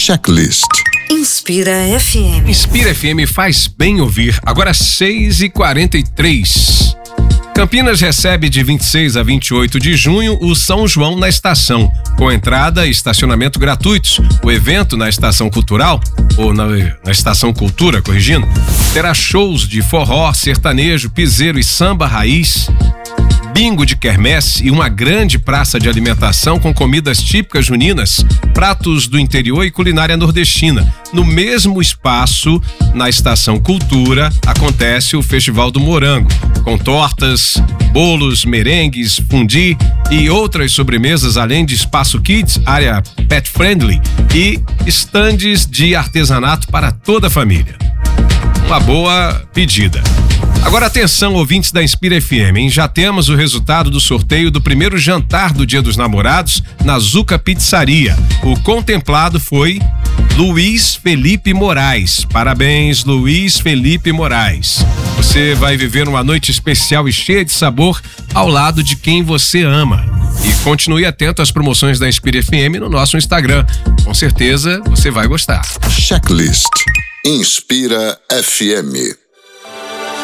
Checklist. Inspira FM. Inspira FM faz bem ouvir. Agora 6h43. Campinas recebe de 26 a 28 de junho o São João na Estação, com entrada e estacionamento gratuitos. O evento na Estação Cultural, ou na Estação Cultura, corrigindo, terá shows de forró, sertanejo, piseiro e samba raiz, bingo de quermesse e uma grande praça de alimentação com comidas típicas juninas, pratos do interior e culinária nordestina. No mesmo espaço, na Estação Cultura, acontece o Festival do Morango, com tortas, bolos, merengues, fundi e outras sobremesas, além de espaço kids, área pet friendly e estandes de artesanato para toda a família. Uma boa pedida. Agora atenção, ouvintes da Inspira FM, hein? Já temos o resultado do sorteio do primeiro jantar do Dia dos Namorados na Zuca Pizzaria. O contemplado foi Luiz Felipe Moraes. Parabéns, Luiz Felipe Moraes. Você vai viver uma noite especial e cheia de sabor ao lado de quem você ama. E continue atento às promoções da Inspira FM no nosso Instagram. Com certeza você vai gostar. Checklist. Inspira FM.